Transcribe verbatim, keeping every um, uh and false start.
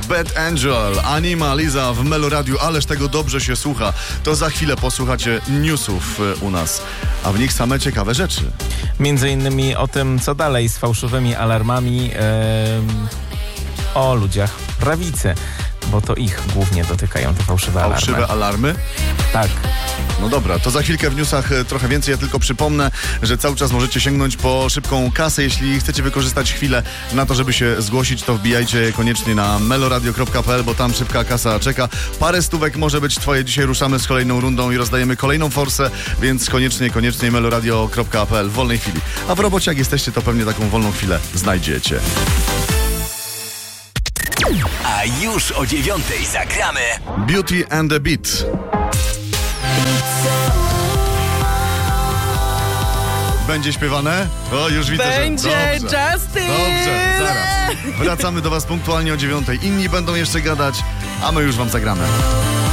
Bad Angel, Anima, Liza w Meloradiu, ależ tego dobrze się słucha. To za chwilę posłuchacie newsów u nas, a w nich same ciekawe rzeczy. Między innymi o tym, co dalej z fałszywymi alarmami, yy, o ludziach prawicy, bo to ich głównie dotykają te fałszywe alarmy. Fałszywe alarmy? Tak. No dobra, to za chwilkę w newsach trochę więcej. Ja tylko przypomnę, że cały czas możecie sięgnąć po szybką kasę. Jeśli chcecie wykorzystać chwilę na to, żeby się zgłosić, to wbijajcie koniecznie na meloradio kropka p l, bo tam szybka kasa czeka. Parę stówek może być twoje. Dzisiaj ruszamy z kolejną rundą i rozdajemy kolejną forsę, więc koniecznie, koniecznie meloradio kropka p l w wolnej chwili. A w robocie jak jesteście, to pewnie taką wolną chwilę znajdziecie. A już o dziewiątej zagramy Beauty and the Beat. Będzie śpiewane? O, już widzę, Będzie, że... Dobrze. Justin! Dobrze, zaraz. Wracamy do was punktualnie o dziewiątej. Inni będą jeszcze gadać, a my już wam zagramy.